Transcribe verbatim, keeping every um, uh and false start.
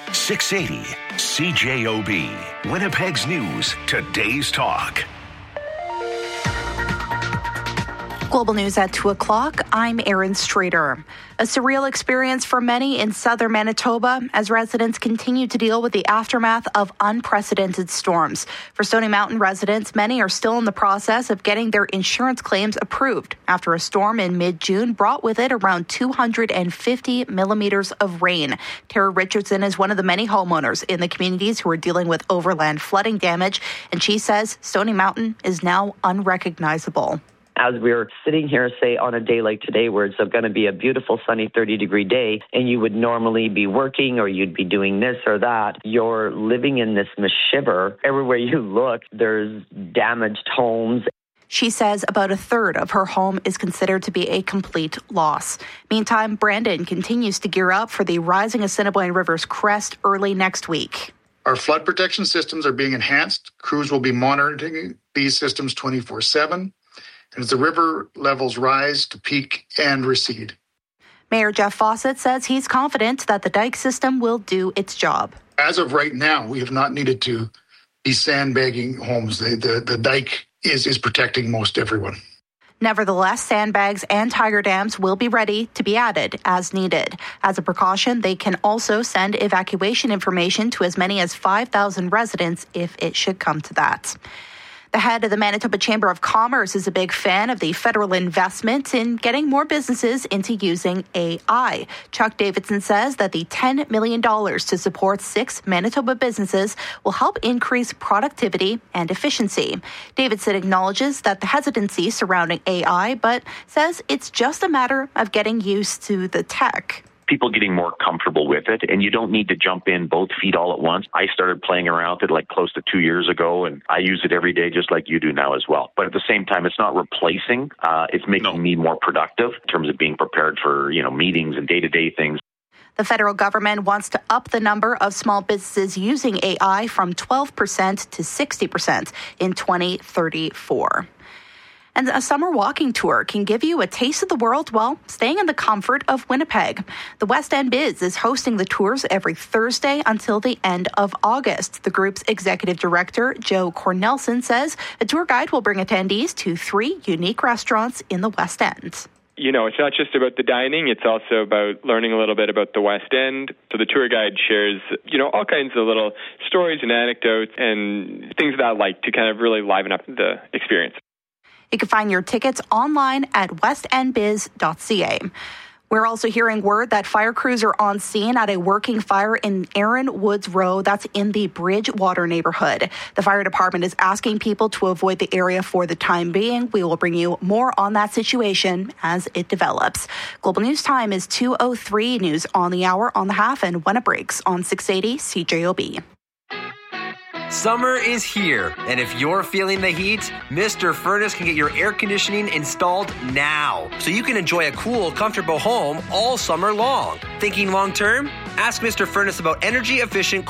six eighty C J O B. Winnipeg's News, today's talk. Global News at two o'clock. I'm Erin Strader. A surreal experience for many in southern Manitoba as residents continue to deal with the aftermath of unprecedented storms. For Stony Mountain residents, many are still in the process of getting their insurance claims approved after a storm in mid-June brought with it around two hundred fifty millimeters of rain. Tara Richardson is one of the many homeowners in the communities who are dealing with overland flooding damage, and she says Stony Mountain is now unrecognizable. As we're sitting here, say, on a day like today where it's going to be a beautiful sunny thirty-degree day and you would normally be working or you'd be doing this or that, you're living in this mishiver. Everywhere you look, there's damaged homes. She says about a third of her home is considered to be a complete loss. Meantime, Brandon continues to gear up for the rising Assiniboine River's crest early next week. Our flood protection systems are being enhanced. Crews will be monitoring these systems twenty-four seven. As the river levels rise to peak and recede. Mayor Jeff Fawcett says he's confident that the dike system will do its job. As of right now, we have not needed to be sandbagging homes. The, the, the dike is, is protecting most everyone. Nevertheless, sandbags and tiger dams will be ready to be added as needed. As a precaution, they can also send evacuation information to as many as five thousand residents if it should come to that. The head of the Manitoba Chamber of Commerce is a big fan of the federal investment in getting more businesses into using A I. Chuck Davidson says that the ten million dollars to support six Manitoba businesses will help increase productivity and efficiency. Davidson acknowledges that the hesitancy surrounding A I, but says it's just a matter of getting used to the tech. People getting more comfortable with it, and you don't need to jump in both feet all at once. I started playing around with it like close to two years ago, and I use it every day just like you do now as well. But at the same time, it's not replacing. Uh, it's making no. me more productive in terms of being prepared for, you know, meetings and day-to-day things. The federal government wants to up the number of small businesses using A I from twelve percent to sixty percent in twenty thirty-four. And a summer walking tour can give you a taste of the world while staying in the comfort of Winnipeg. The West End Biz is hosting the tours every Thursday until the end of August. The group's executive director, Joe Cornelson, says a tour guide will bring attendees to three unique restaurants in the West End. You know, it's not just about the dining, it's also about learning a little bit about the West End. So the tour guide shares, you know, all kinds of little stories and anecdotes and things that I like to kind of really liven up the experience. You can find your tickets online at west end biz dot c a. We're also hearing word that fire crews are on scene at a working fire in Aaron Woods Road. That's in the Bridgewater neighborhood. The fire department is asking people to avoid the area for the time being. We will bring you more on that situation as it develops. Global News Time is two oh three. News on the hour, on the half, and when it breaks on six eighty C J O B. Summer is here, and if you're feeling the heat, Mister Furnace can get your air conditioning installed now, so you can enjoy a cool, comfortable home all summer long. Thinking long term? Ask Mister Furnace about energy-efficient